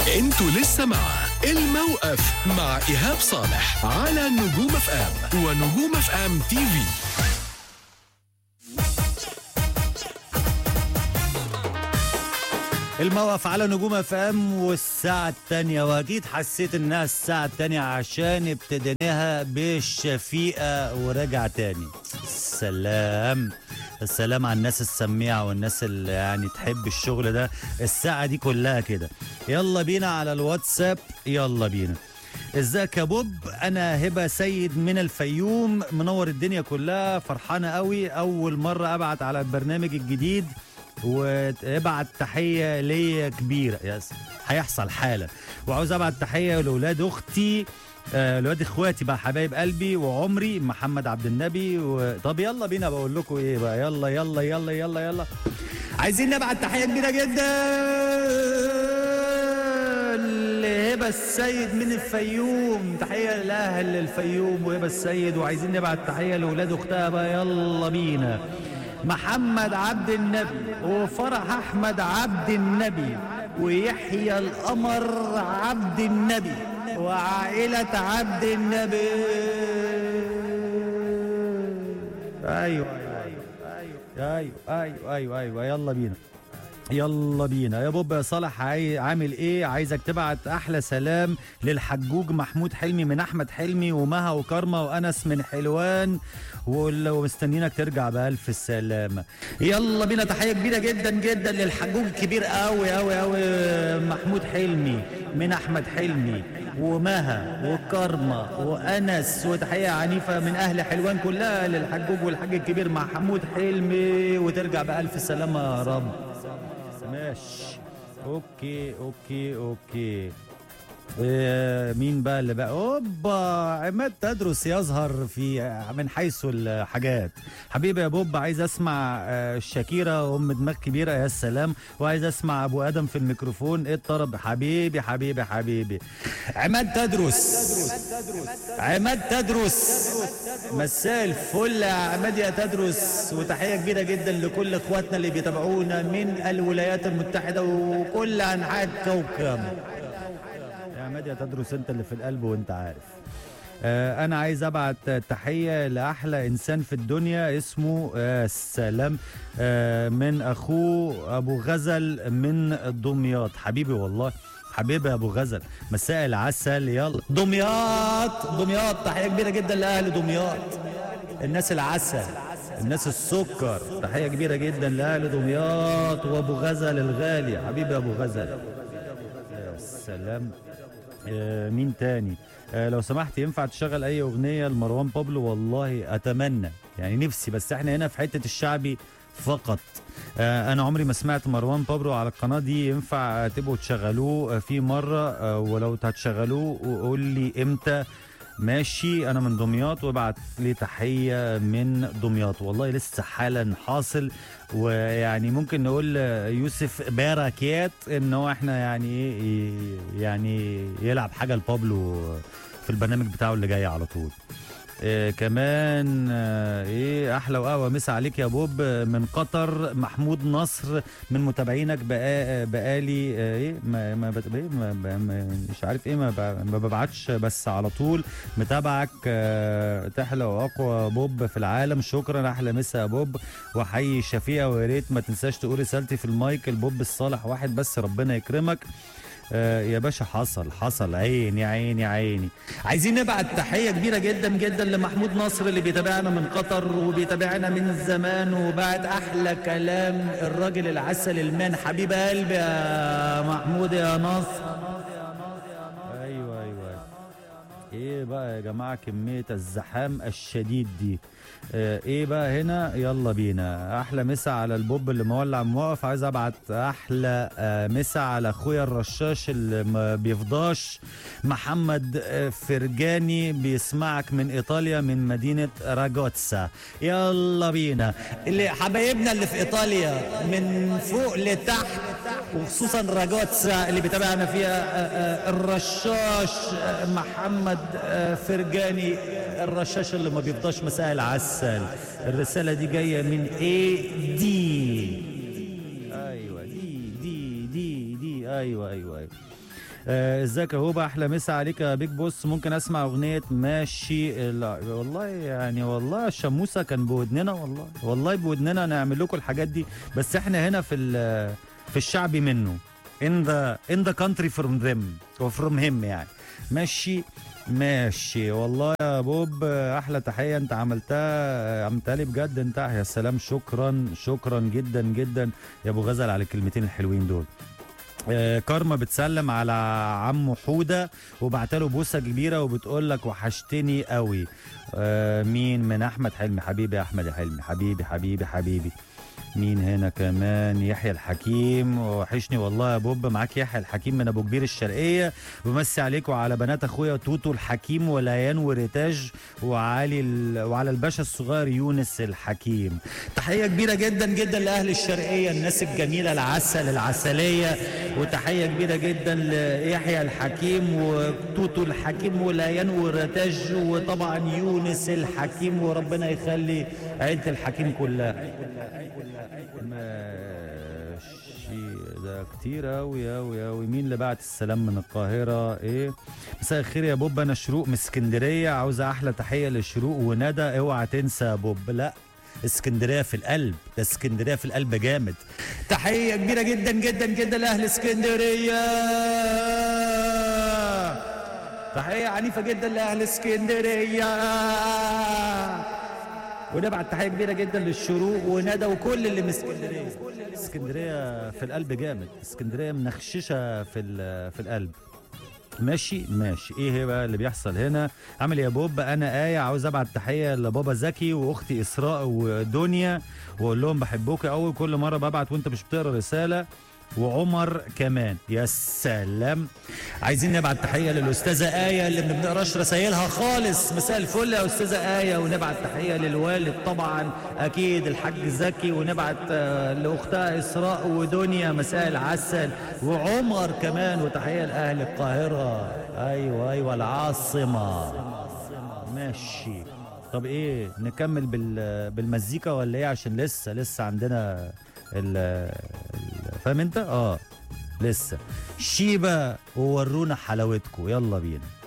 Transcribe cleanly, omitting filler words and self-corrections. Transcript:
انتوا لسه مع الموقف مع إيهاب صالح على نجوم اف ام ونجوم اف ام تي في. الموقف على نجوم اف ام والساعة التانية، واكيد حسيت انها الساعة التانية عشان ابتديناها بالشفيقة ورجع تاني. السلام السلام على الناس السميعة والناس اللي يعني تحب الشغل ده الساعة دي كلها كده. يلا بينا على الواتساب، يلا بينا. ازيك يا بوب؟ انا هبه سيد من الفيوم، منور الدنيا كلها، فرحانه قوي، اول مره ابعت على البرنامج الجديد وابعت تحيه ليا كبيره. يس هيحصل حالا. وعاوز ابعت تحيه لاولاد اختي، لواد اخواتي بقى، حبايب قلبي وعمري، محمد عبد النبي طب يلا بينا، بقول لكم ايه بقى، يلا يلا يلا يلا يلا. عايزين نبعت تحيه كبيره جدا لهبه السيد من الفيوم، تحيه لاهل الفيوم وهبه السيد، وعايزين نبعت تحيه لاولاد اختها بقى. يلا بينا. محمد عبد النبي وفرح احمد عبد النبي ويحيى القمر عبد النبي وعائلة عبد النبي. ايوه ايوه ايوه ايوه ايوه. يلا بينا يلا بينا يا بوب. يا صالح عامل ايه؟ عايزك تبعت احلى سلام للحجوج محمود حلمي من احمد حلمي ومها وكرمه وانس من حلوان، ولو مستنينك ترجع بألف السلامة. يلا بينا. تحية كبيرة جدا جدا للحجوج الكبير قوي قوي قوي محمود حلمي من احمد حلمي ومها وكرمه وانس، وتحيه عنيفه من اهل حلوان كلها للحجوج والحاج الكبير محمود حلمي، وترجع بألف سلامة يا رب. ماشي. اوكي اوكي اوكي. مين بقى اللي بقى؟ اوبا، عماد تدرس يظهر في من حيث الحاجات. حبيبي يا بوب، عايز اسمع شاكيرا ام دماغ كبيره، يا سلام، وعايز اسمع ابو ادم في الميكروفون. ايه الطرب؟ حبيبي حبيبي حبيبي عماد تدرس، عماد تدرس، مساء الفل يا عماد يا تدرس، وتحيه كبيره جدا لكل اخواتنا اللي بيتابعونا من الولايات المتحده وكل انحاء الكوكب. يا عماد يا تدرس، انت اللي في القلب وانت عارف. انا عايز ابعت تحيه لاحلى انسان في الدنيا، اسمه السلام، من اخوه ابو غزل من دمياط. حبيبي والله، حبيبي يا ابو غزل، مساء العسل. يلا دمياط، دمياط، تحيه كبيره جدا لاهل دمياط، الناس العسل، الناس السكر، تحيه كبيره جدا لاهل دمياط وابو غزل الغالي. حبيبي يا ابو غزل. يا سلام. مين تاني؟ لو سمحت ينفع تشغل اي اغنيه لمروان بابلو؟ والله اتمنى، يعني نفسي، بس احنا هنا في حته الشعبي فقط. انا عمري ما سمعت مروان بابلو على القناه دي، ينفع تبقوا تشغلوه في مره؟ ولو هتشغلوه قول لي امتى. ماشي، انا من دمياط، وابعت لي تحيه من دمياط. والله لسه حالا حاصل، ويعني ممكن نقول يوسف باركات ان هو احنا يعني يلعب حاجه لبابلو في البرنامج بتاعه اللي جاي على طول. كمان ايه احلى وقهوه مسا عليك يا بوب من قطر. محمود نصر من متابعينك بقالي مش عارف ايه، ما ببعتش بس على طول متابعك. تحلى واقوى بوب في العالم، شكرا. احلى مسا يا بوب، وحي شفيقه، ويا ريت ما تنساش تقول رسالتي في المايك. البوب الصالح واحد بس، ربنا يكرمك. يا باشا، حصل عيني عيني عيني. عايزين نبعت تحية كبيرة جدا جدا لمحمود نصر اللي بيتابعنا من قطر وبيتابعنا من زمان، وبعت أحلى كلام الراجل العسل المان. حبيب قلبي يا محمود يا نصر. أيوة ايه بقى يا جماعة كمية الزحام الشديد دي؟ ايه بقى هنا؟ يلا بينا. احلى مسا على البوب اللي مولع موقف. عايز ابعت احلى مسا على اخويا الرشاش اللي ما بيفضاش، محمد فرجاني، بيسمعك من ايطاليا من مدينة راجوتسا. يلا بينا. اللي حبايبنا اللي في ايطاليا من فوق لتحت، وخصوصا راجوتسا اللي بيتابعنا فيها الرشاش محمد فرجاني، الرشاش اللي ما بيفضاش، مساء العسل. الرسالة دي جاية من دي. ايوه دي ايوه ازيك يا هوبا، احلى مسا عليك يا بيج بوس. ممكن اسمع اغنيه ماشي؟ لا والله يعني، والله الشموسه كان بودننا، والله بودننا نعمل لكم الحاجات دي، بس احنا هنا في الشعبي منه، in the country from them or from him يعني. ماشي والله يا بوب، احلى تحيه انت عملتها لي بجد انت، يا سلام، شكرا جدا جدا يا ابو غزل على الكلمتين الحلوين دول. كارما بتسلم على عمو حوده وبعتله بوسه كبيره وبتقول لك وحشتني قوي. مين؟ من احمد حلمي. حبيبي يا احمد يا حلمي، حبيبي. مين هنا كمان؟ يحيى الحكيم، وحشني والله يا بوب. معاك يحيى الحكيم من ابو كبير الشرقيه، بمسي عليكم وعلى بنات اخويا توتو الحكيم وليان وريتاج وعلى الباشا الصغير يونس الحكيم. تحيه كبيره جدا جدا لاهل الشرقيه، الناس الجميله العسليه، وتحيه كبيره جدا ليحيى الحكيم وتوتو الحكيم وليان وريتاج وطبعا يونس الحكيم، وربنا يخلي عيله الحكيم كلها. ماشي، ده كتير أوي. مين اللي بعت السلام من القاهرة؟ ايه، مساء الخير يا بوب، انا شروق من اسكندرية، عاوزة احلى تحية لشروق وندى. اوعى تنسى يا بوب، لا اسكندرية في القلب، ده اسكندرية في القلب جامد. تحية كبيرة جدا جدا جدا لأهل اسكندرية، تحية عنيفة جدا لأهل اسكندرية، ونبعت تحيه كبيره جدا للشروق وندى وكل اللي من اسكندريه. اسكندريه في القلب جامد، اسكندريه منخششه في القلب. ماشي. ايه هي بقى اللي بيحصل هنا؟ عامل يا بوب، انا ايه، عاوز ابعت تحيه لبابا زكي واختي اسراء ودنيا واقول لهم بحبوك قوي، كل مره ببعت وانت مش بتقرا رساله، وعمر كمان. يا سلام. عايزين نبعت تحيه للاستاذه ايه اللي ما بنقراش رسايلها خالص. مساء الفل يا استاذه ايه. ونبعت تحيه للوالد طبعا اكيد الحاج زكي، ونبعت لاختها اسراء ودنيا مساء العسل، وعمر كمان، وتحيه لاهل القاهره. ايوه العاصمه. ماشي. طب ايه، نكمل بالمزيكا ولا ايه؟ عشان لسه عندنا فاهم انت؟ لسه شيبه وورونا حلاوتكم، يلا بينا.